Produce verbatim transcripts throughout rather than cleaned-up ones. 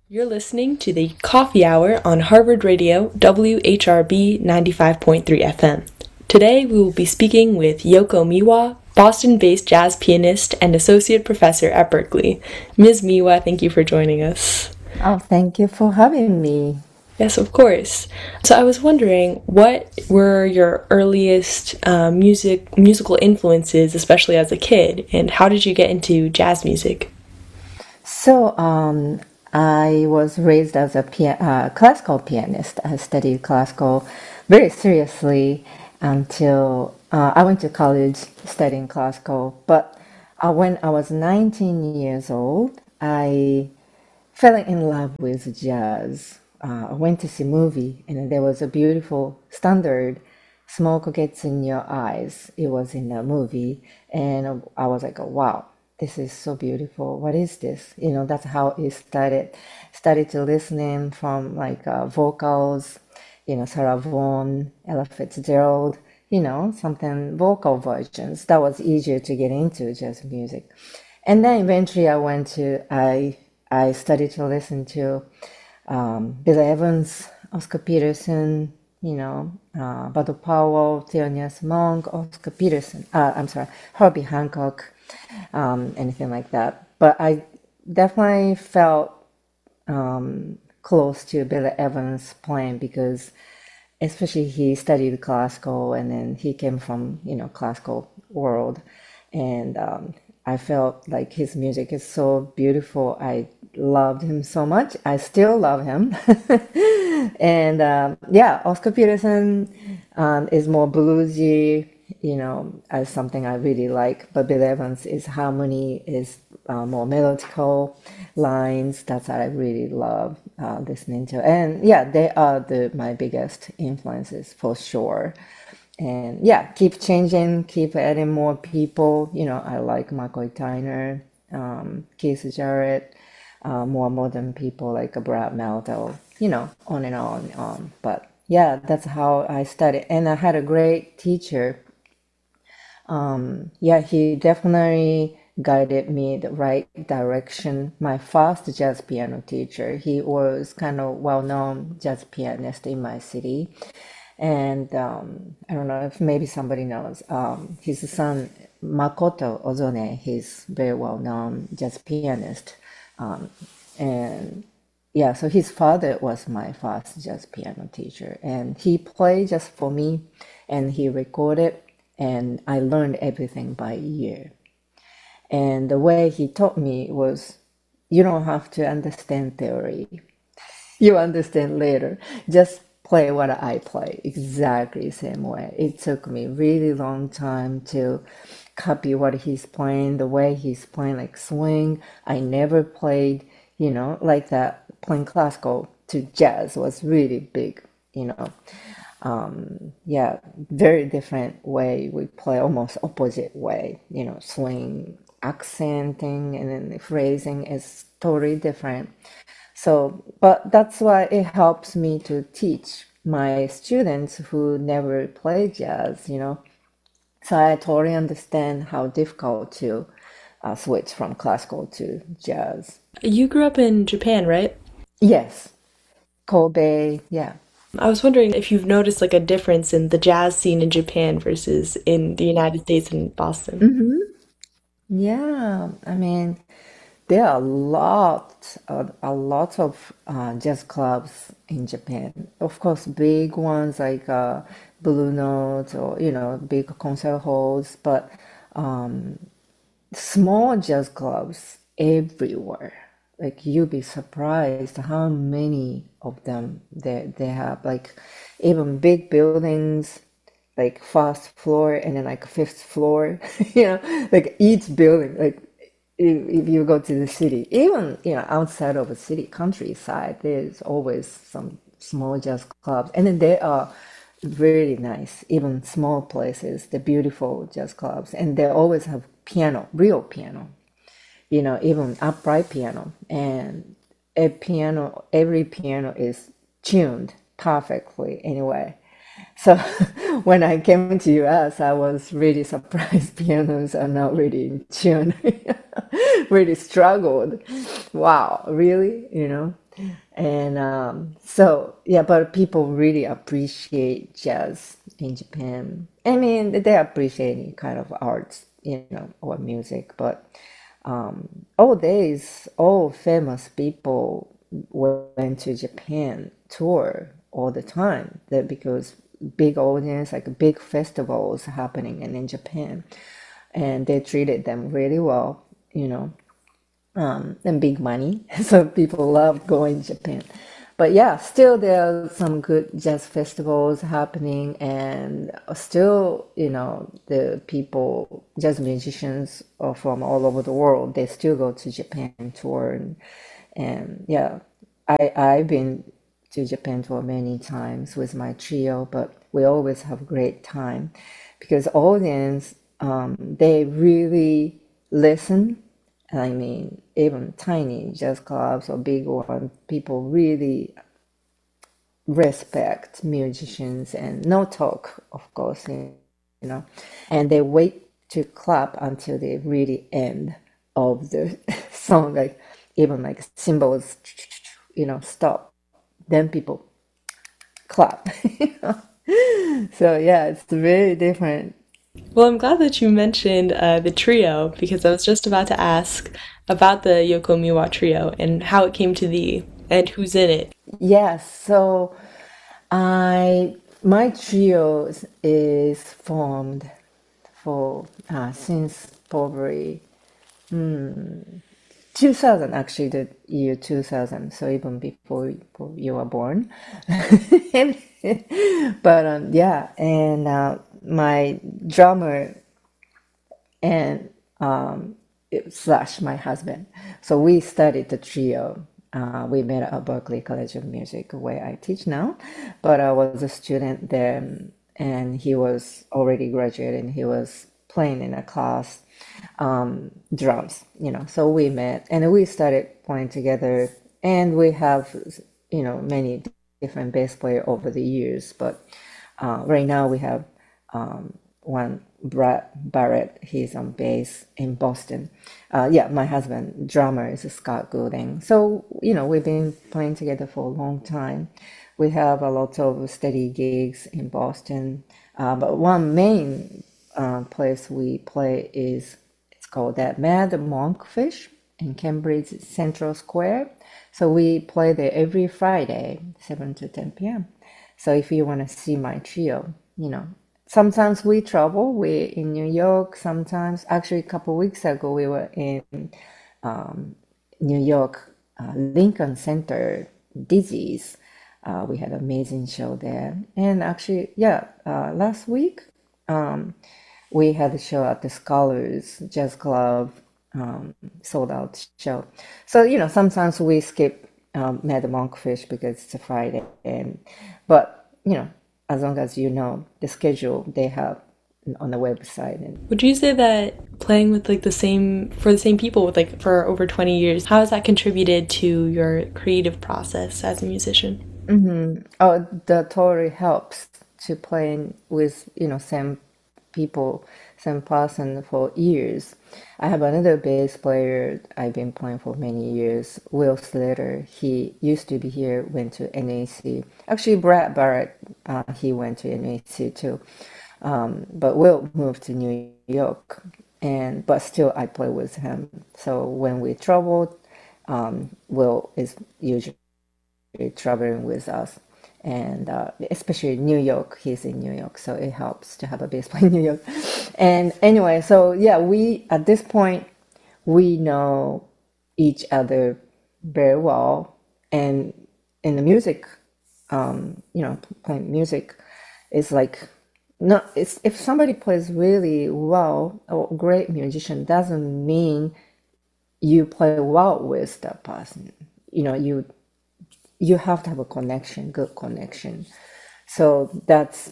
You're listening to the Coffee Hour on Harvard Radio, W H R B ninety-five point three F M. Today we will be speaking with Yoko Miwa, Boston-based jazz pianist and associate professor at Berklee. Miz Miwa, thank you for joining us. Oh, thank you for having me. Yes, of course. So I was wondering, what were your earliest uh, music musical influences, especially as a kid, and how did you get into jazz music? So, um, I was raised as a pia- uh, classical pianist. I studied classical very seriously until uh, I went to college studying classical. But uh, when I was nineteen years old, I fell in love with jazz. Uh, I went to see a movie, and there was a beautiful standard, "Smoke Gets in Your Eyes." It was in a movie, and I was like, "Wow, this is so beautiful. What is this?" You know, that's how it started. Started to listening from like uh, vocals, you know, Sarah Vaughan, Ella Fitzgerald, you know, something vocal versions. That was easier to get into jazz music. And then eventually I went to, I I started to listen to um, Bill Evans, Oscar Peterson, you know, uh, Bud Powell, Thelonious Monk, Oscar Peterson, uh, I'm sorry, Herbie Hancock, um, anything like that. But I definitely felt um, close to Billy Evans playing because especially he studied classical and then he came from, you know, classical world. And um, I felt like his music is so beautiful. I loved him so much. I still love him. And um, yeah, Oscar Peterson um, is more bluesy, you know, as something I really like. But Bill Evans is harmony, is uh, more melodical lines. That's what I really love uh, listening to. And yeah, they are the my biggest influences for sure. And yeah, keep changing, keep adding more people. You know, I like McCoy Tyner, um, Keith Jarrett, uh, more modern people like Brad Mehldau, you know, on and on and on. But yeah, that's how I studied. And I had a great teacher. Um, yeah, he definitely guided me the right direction. My first jazz piano teacher, he was kind of well-known jazz pianist in my city. And um, I don't know if maybe somebody knows. Um, his son, Makoto Ozone, he's very well-known jazz pianist. Um, and yeah, so his father was my first jazz piano teacher, and he played just for me, and he recorded, and I learned everything by ear. And the way he taught me was, you don't have to understand theory. You understand later. Just play what I play exactly same way. It took me really long time to copy what he's playing, the way he's playing like swing. I never played, you know, like that. Playing classical to jazz was really big, you know. Um, yeah, very different way. We play almost opposite way, you know, swing, accenting, and then the phrasing is totally different. So, but that's why it helps me to teach my students who never play jazz, you know. So I totally understand how difficult to uh, switch from classical to jazz. You grew up in Japan, right? Yes, Kobe, yeah. I was wondering if you've noticed like a difference in the jazz scene in Japan versus in the United States and Boston. hmm Yeah, I mean, there are a lot, a, a lot of uh, jazz clubs in Japan. Of course, big ones like uh, Blue Note or you know big concert halls, but um, small jazz clubs everywhere. Like you'd be surprised how many of them they they have. Like even big buildings, like first floor and then like fifth floor. You know, like each building. Like if, if you go to the city, even you know outside of a city, countryside, there's always some small jazz clubs, and then they are really nice. Even small places, the beautiful jazz clubs, and they always have piano, real piano. You know, even upright piano, and a piano. Every piano is tuned perfectly anyway. So when I came to U S, I was really surprised pianos are not really in tune. Really struggled. Wow, really? You know? And um, so, yeah, but people really appreciate jazz in Japan. I mean, they appreciate any kind of arts, you know, or music, but um, all days, all famous people went to Japan tour all the time. That because big audience, like big festivals happening in, in Japan, and they treated them really well, you know, um, and big money. So people love going to Japan. But yeah, still there are some good jazz festivals happening, and still, you know, the people, jazz musicians are from all over the world. They still go to Japan tour, and, and yeah, I I've been to Japan tour many times with my trio, but we always have great time because audience, um, they really listen. I mean, even tiny jazz clubs or big ones, people really respect musicians and no talk, of course, you know, and they wait to clap until the really end of the song, like even like cymbals, you know, stop. Then people clap. You know? So yeah, it's very different. Well, I'm glad that you mentioned uh, the trio because I was just about to ask about the Yoko Miwa trio and how it came to be and who's in it. Yes, so I my trio is formed for uh, since probably two thousand, actually the year two thousand, so even before you were born. But um, yeah, and uh, my drummer and um, slash my husband. So we studied the trio. Uh, we met at Berklee College of Music, where I teach now. But I was a student there, and he was already graduated, and he was playing in a class um, drums, you know. So we met, and we started playing together, and we have, you know, many different bass player over the years. But uh, right now we have um, one Brad Barrett. He's on bass in Boston. Uh, yeah, my husband, drummer, is Scott Goulding. So you know we've been playing together for a long time. We have a lot of steady gigs in Boston, uh, but one main uh, place we play is it's called that Mad Monkfish in Cambridge Central Square. So we play there every Friday, seven to ten p m. So if you want to see my trio, you know, sometimes we travel. We in New York. Sometimes, actually, a couple of weeks ago, we were in um, New York, uh, Lincoln Center, Dizzy's. Uh, we had an amazing show there. And actually, yeah, uh, last week um, we had a show at the Scholars Jazz Club, um, sold out show. So, you know, sometimes we skip um, Mad Monkfish because it's a Friday. And, but, you know, as long as you know the schedule they have on the website. And Would you say that playing with like the same for the same people with like for over twenty years, how has that contributed to your creative process as a musician? oh, that totally helps to playing with, you know, same people, same person for years. I have another bass player I've been playing for many years, Will Slater. He used to be here, went to N A C. Actually, Brad Barrett, uh, he went to N A C too. Um, but Will moved to New York, and but still I play with him. So when we traveled, um, Will is usually traveling with us, and uh, especially New York. He's in New York, so it helps to have a bass player in New York. And anyway, so yeah, we at this point we know each other very well, and in the music, um, you know, playing music is like no. It's if somebody plays really well or great musician doesn't mean you play well with that person. You know, you you have to have a connection, good connection. So that's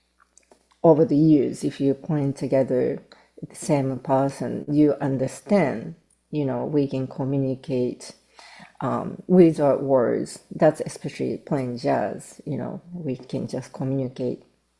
over the years, if you're playing together the same person, you understand, you know, we can communicate um, without words. That's especially playing jazz, you know, we can just communicate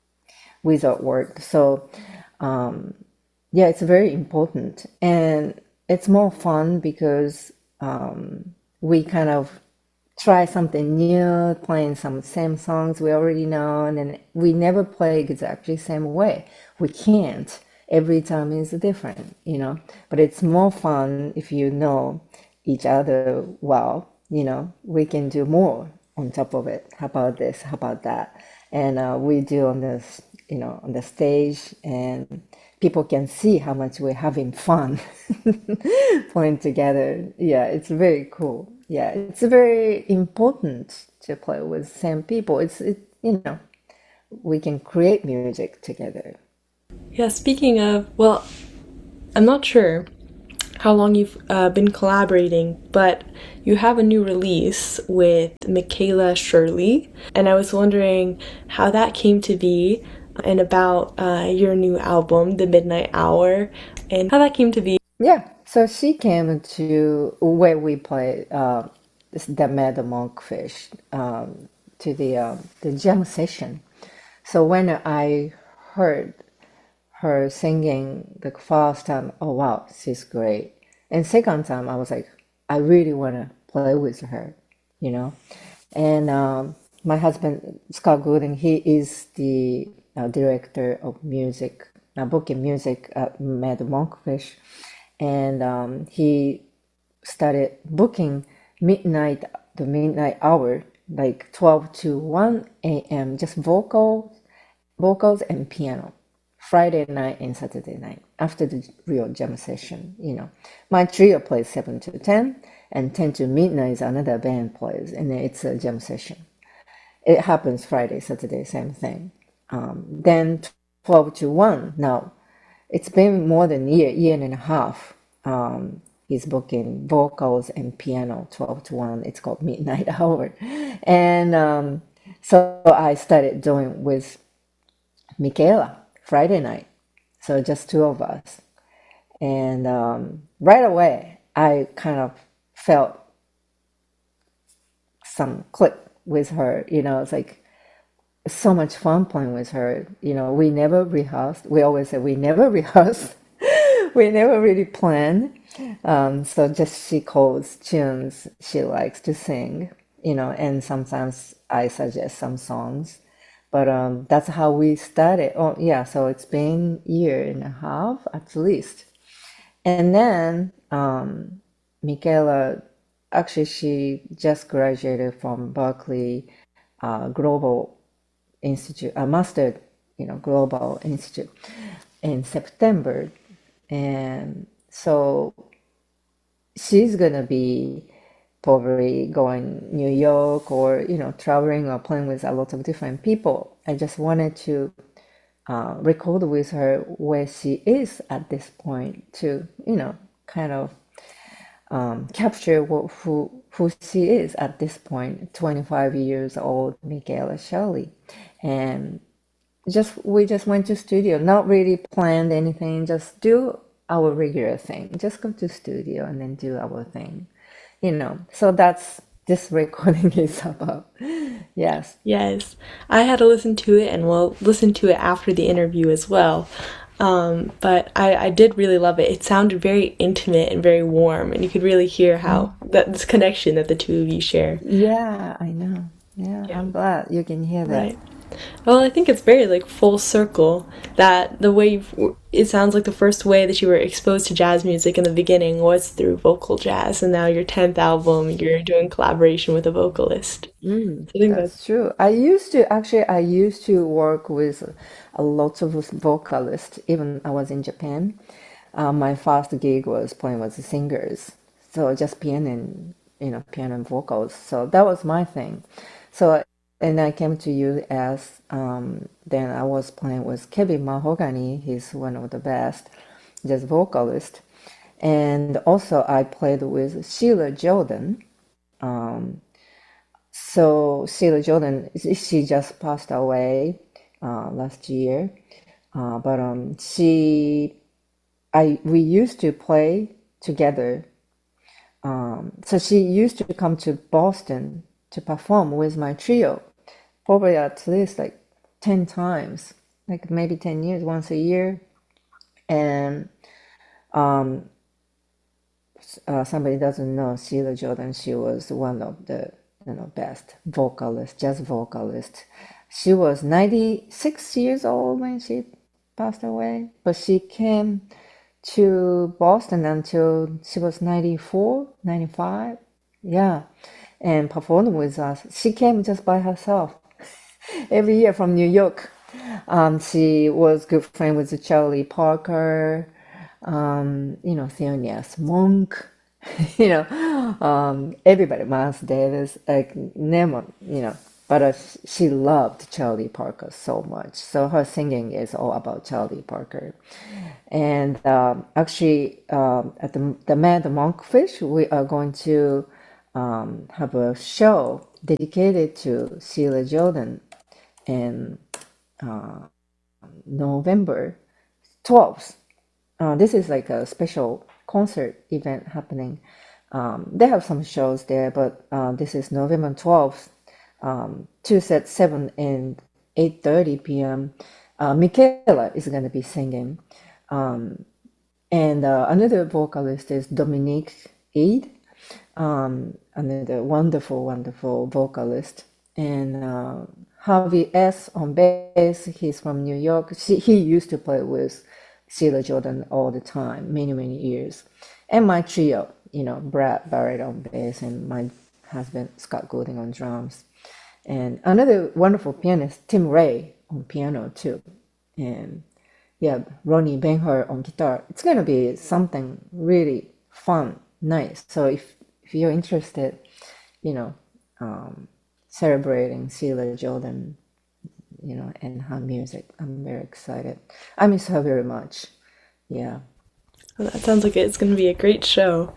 without word. So um, yeah, it's very important, and it's more fun because um, we kind of try something new, playing some same songs we already know, and then we never play exactly same way. We can't. Every time is different, you know. But it's more fun if you know each other well. You know, we can do more on top of it. How about this? How about that? And uh, we do on this, you know, on the stage, and people can see how much we're having fun playing together. Yeah, it's very cool. Yeah, it's very important to play with same people. It's it, you know, we can create music together. Yeah, speaking of, well, I'm not sure how long you've uh, been collaborating, but you have a new release with Michaela Shirley, and I was wondering how that came to be and about uh, your new album, The Midnight Hour, and how that came to be. Yeah, so she came to where we play uh, this, the Mad Monkfish um, to the uh, the jam session. So when I heard her singing the first time, oh wow, she's great. And second time, I was like, I really want to play with her, you know. And um, my husband Scott Gooden, he is the uh, director of music, uh, booking music at Mad Monkfish, and um, he started booking midnight, the midnight hour, like twelve to one a m, just vocal, vocals and piano. Friday night and Saturday night after the real jam session, you know. My trio plays seven to ten, and ten to midnight is another band plays, and it's a jam session. It happens Friday, Saturday, same thing. Um, then twelve to one. Now, it's been more than a year, year and a half. Um, he's booking vocals and piano twelve to one. It's called Midnight Hour. And um, so I started doing with Michaela Friday night. So just two of us. And um, right away, I kind of felt some click with her. You know, it's like so much fun playing with her. You know, we never rehearsed. We always say we never rehearsed. We never really plan. Um, so just she calls tunes she likes to sing, you know, and sometimes I suggest some songs. But um, that's how we started. Oh, yeah, so it's been a year and a half at least. And then um, Michaela, actually, she just graduated from Berkeley uh, Global Institute, a master, you know, Global Institute in September. And so she's gonna be probably going New York or you know traveling or playing with a lot of different people. I just wanted to uh, record with her where she is at this point to you know kind of um, capture what, who who she is at this point. twenty-five years old, Michaela Shelley, and just we just went to studio, not really planned anything, just do our regular thing, just go to studio and then do our thing, you know. So that's this recording is about. Yes. Yes, I had to listen to it, and we'll listen to it after the interview as well. Um, but I, I did really love it. It sounded very intimate and very warm, and you could really hear how that this connection that the two of you share. Yeah, I know. Yeah, Yeah, I'm glad you can hear that. right. Well, I think it's very like full circle that the way you've, it sounds like the first way that you were exposed to jazz music in the beginning was through vocal jazz, and now your tenth album, you're doing collaboration with a vocalist. Mm, So I think that's that's true. I used to actually I used to work with a lot of vocalists. Even I was in Japan. Uh, my first gig was playing with the singers, so just piano and you know piano and vocals. So that was my thing. So and I came to U S. Um, then I was playing with Kevin Mahogany. He's one of the best jazz vocalist, and also I played with Sheila Jordan. Um, so Sheila Jordan, she just passed away uh, last year. Uh, but um, she, I, we used to play together. Um, so she used to come to Boston to perform with my trio, probably at least like ten times. like maybe ten years, once a year. And um, uh, somebody doesn't know Sheila Jordan, she was one of the you know best vocalists, jazz vocalist. She was ninety-six years old when she passed away, but she came to Boston until she was ninety-four, ninety-five. Yeah, and performed with us. She came just by herself every year from New York. Um, she was good friend with Charlie Parker, um, you know, Thelonious Monk, you know, um, everybody, Miles Davis, like name 'em, you know. But uh, she loved Charlie Parker so much. So her singing is all about Charlie Parker. And um, actually, um, at the, the Man the Monkfish, we are going to um, have a show dedicated to Sheila Jordan in November twelfth. Uh, this is like a special concert event happening. Um, they have some shows there, but uh, this is November twelfth, um, two sets, seven and eight thirty p m. Uh, Michaela is going to be singing. Um, and uh, another vocalist is Dominique Eade, um, another wonderful, wonderful vocalist. And uh, Harvey S. on bass, he's from New York. She, he used to play with Sheila Jordan all the time, many, many years. And my trio, you know, Brad Barrett on bass and my husband Scott Goulding on drums. And another wonderful pianist, Tim Ray, on piano too. And yeah, Ronnie Ben-Hur on guitar. It's gonna be something really fun, nice. So if if you're interested, you know, um, celebrating Sheila Jordan, you know, and her music, I'm very excited. I miss her very much. Yeah. Well, that sounds like it's going to be a great show.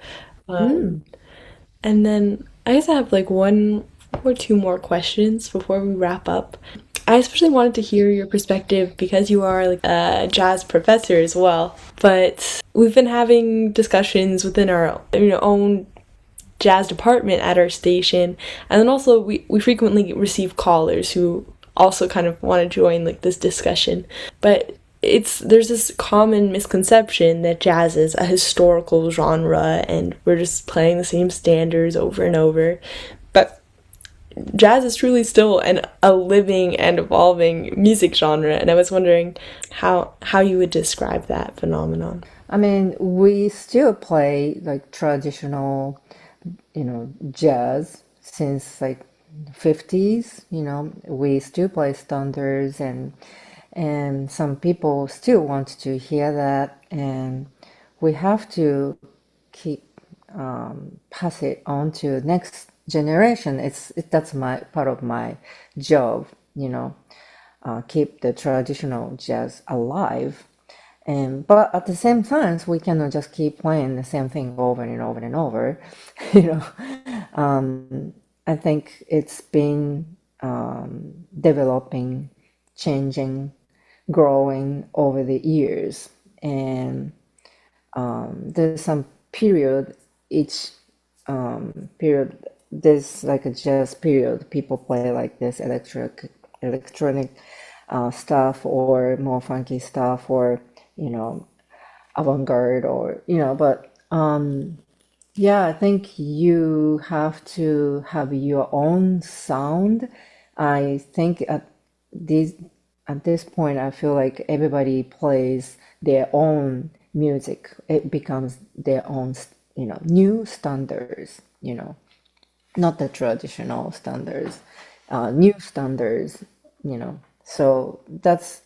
Um, and then I guess I have like one or two more questions before we wrap up. I especially wanted to hear your perspective because you are like a jazz professor as well. But we've been having discussions within our you know own jazz department at our station, and then also we, we frequently receive callers who also kind of want to join like this discussion. But it's there's this common misconception that jazz is a historical genre and we're just playing the same standards over and over. But jazz is truly still an a living and evolving music genre, and I was wondering how how you would describe that phenomenon. I mean, we still play like traditional, you know, jazz since like fifties, you know, we still play standards and and some people still want to hear that and we have to keep um, pass it on to next generation. It's it, that's my part of my job, you know, uh, keep the traditional jazz alive. And but at the same time, we cannot just keep playing the same thing over and over and over. You know, um, I think it's been um, developing, changing, growing over the years, and um, there's some period each um, period. There's like a jazz period. People play like this electric electronic uh, stuff or more funky stuff or you know avant-garde or you know but um yeah, I think you have to have your own sound. I think at this at this point I feel like everybody plays their own music. It becomes their own you know new standards, you know not the traditional standards, uh, new standards, you know so that's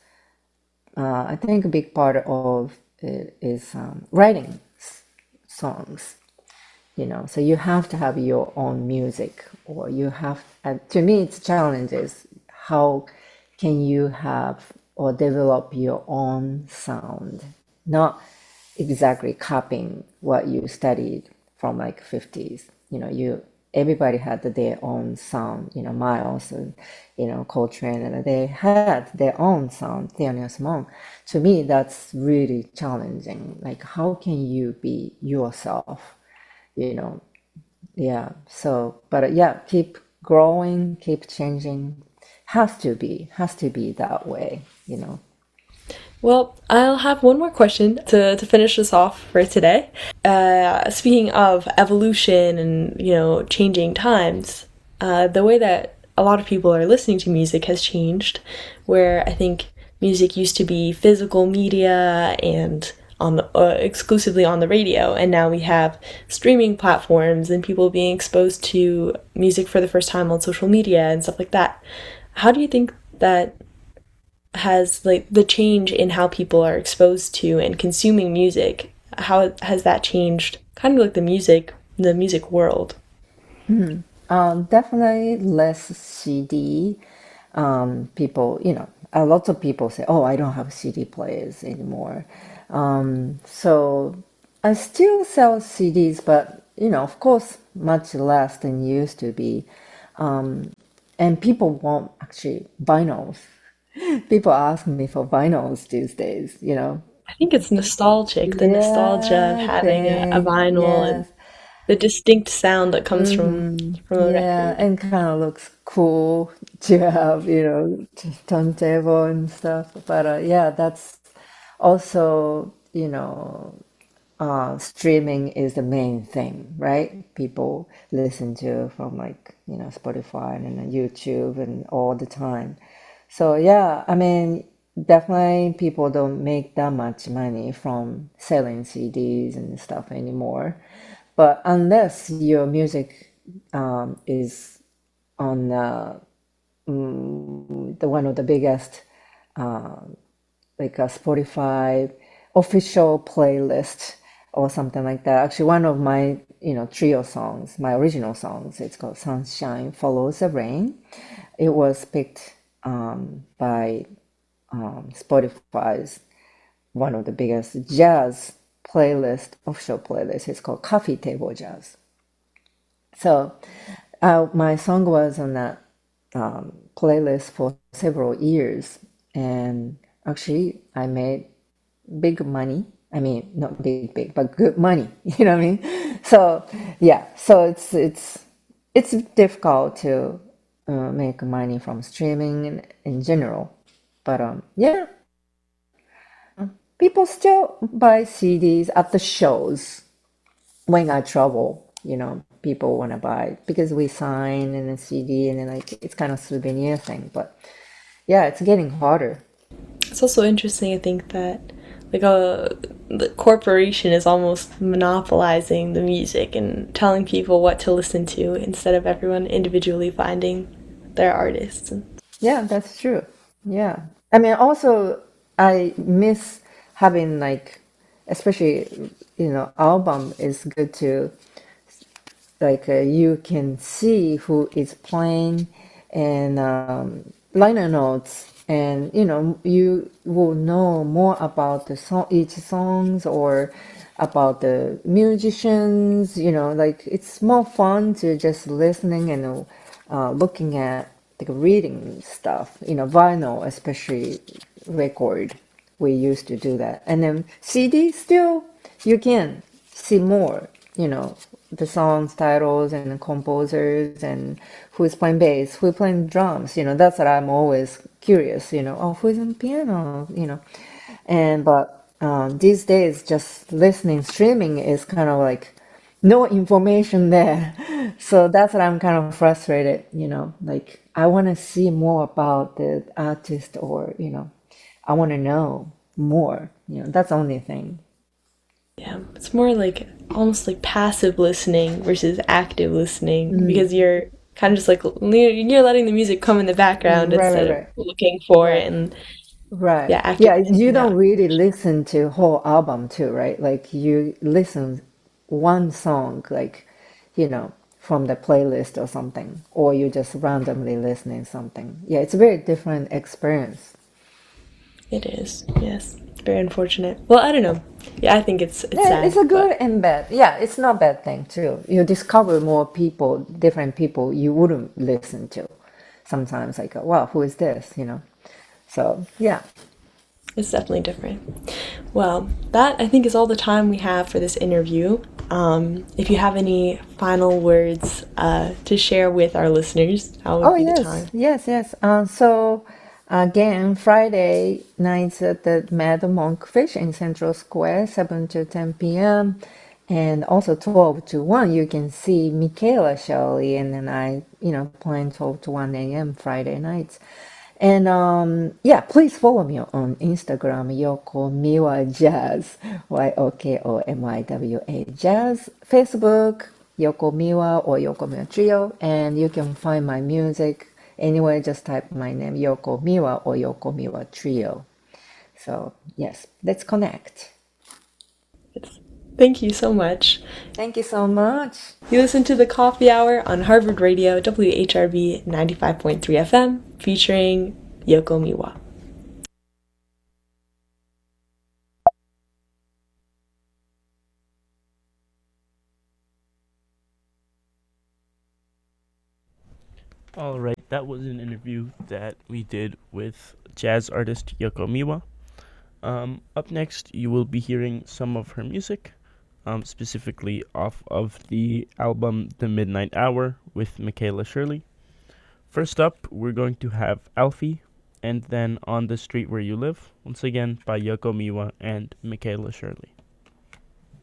uh, I think a big part of it is um, writing s- songs, you know. So you have to have your own music, or you have. And to me, it's challenges. How can you have or develop your own sound, not exactly copying what you studied from like fifties. You know, you everybody had their own sound. You know, Miles and you know Coltrane, and they had their own sound. Thelonious Monk. To me, that's really challenging. Like, how can you be yourself? You know, yeah. So, but uh, yeah, keep growing, keep changing. Has to be, has to be that way. You know. Well, I'll have one more question to, to finish us off for today. Uh, speaking of evolution and, you know, changing times, uh, the way that a lot of people are listening to music has changed, where I think music used to be physical media and on the, uh, exclusively on the radio, and now we have streaming platforms and people being exposed to music for the first time on social media and stuff like that. How do you think that has like the change in how people are exposed to and consuming music, how has that changed kind of like the music the music world? Um, definitely less C D. Um, people, you know, a lot of people say, "Oh, I don't have C D players anymore." Um, so I still sell C Ds, but you know, of course, much less than used to be. Um, and people want actually vinyls. People ask me for vinyls these days, you know. I think it's nostalgic, the nostalgia of Yeah, I having a, a think, vinyl and yes. the distinct sound that comes from Hmm. from a Yeah, record. and kind of looks cool to have, you know, t- turntable and stuff. But uh, yeah, that's also, you know, uh, streaming is the main thing, right? People listen to from like, you know, Spotify and then YouTube and all the time. So yeah, I mean, definitely people don't make that much money from selling C Ds and stuff anymore. But unless your music um, is on uh, mm, the one of the biggest like a Spotify official playlist or something like that. Actually, one of my you know trio songs, my original songs, it's called "Sunshine Follows the Rain." It was picked um, by um, Spotify's one of the biggest jazz playlist, official playlist. It's called Coffee Table Jazz. So uh, my song was on that um, playlist for several years, and actually I made big money. I mean, not big, big, but good money. You know what I mean? So yeah, so it's it's it's difficult to uh, make money from streaming in, in general, but um, yeah, people still buy C Ds at the shows when I travel. You know, people want to buy because we sign in a C D and then like it's kind of souvenir thing. But yeah, it's getting harder. It's also interesting, I think, that like a the corporation is almost monopolizing the music and telling people what to listen to instead of everyone individually finding their artists. Yeah, that's true. Yeah. I mean, also, I miss having like, especially, you know, album is good to like uh, you can see who is playing and um, liner notes, and you know you will know more about the song, each songs, or about the musicians. You know, like it's more fun to just listening and uh, looking at like reading stuff. You know, vinyl, especially record. We used to do that, and then C D still you can see more, you know, the songs titles and the composers and who's playing bass, who's playing drums, you know, that's what I'm always curious, you know, oh, who's on piano, you know. And but um, these days just listening streaming is kind of like no information there. So that's what I'm kind of frustrated, you know, like I want to see more about the artist, or, you know, I want to know more, you know, that's the only thing. Yeah, it's more like almost like passive listening versus active listening because you're kind of just like you're you're letting the music come in the background Right, right, instead of right. looking for it Right. and Right. yeah, Yeah, actively you seeking don't out. really listen to whole album too, right? Like you listen one song, like, you know, from the playlist or something, or you just randomly listening something. Yeah, it's a very different experience. It is, yes. It's very unfortunate. Well, I don't know. Yeah, I think it's it's Yeah, it's sad, a but good and bad. Yeah, it's not bad thing too. You discover more people, different people you wouldn't listen to. Sometimes like, wow, who is this? You know. So yeah. it's definitely different. Well, that I think is all the time we have for this interview. Um, if you have any final words uh, to share with our listeners, now would Oh be the yes, time. yes, yes. Uh, so Again, Friday nights at the Mad Monkfish in Central Square, seven to ten p m. And also twelve to one, you can see Michaela Shelley and then I, you know, playing twelve to one a m. Friday nights. And um, yeah, please follow me on Instagram, Yoko Miwa Jazz, Y O K O M I W A Jazz. Facebook, Yoko Miwa or Yoko Miwa Trio. And you can find my music anywhere, just type my name, Yoko Miwa or Yoko Miwa Trio. So yes, let's connect. Yes. Thank you so much. Thank you so much. You listen to the Coffee Hour on Harvard Radio, W H R B ninety-five point three F M, featuring Yoko Miwa. All right, that was an interview that we did with jazz artist Yoko Miwa. Um, up next, you will be hearing some of her music, um, specifically off of the album The Midnight Hour with Michaela Shirley. First up, we're going to have Alfie, and then On the Street Where You Live, once again by Yoko Miwa and Michaela Shirley.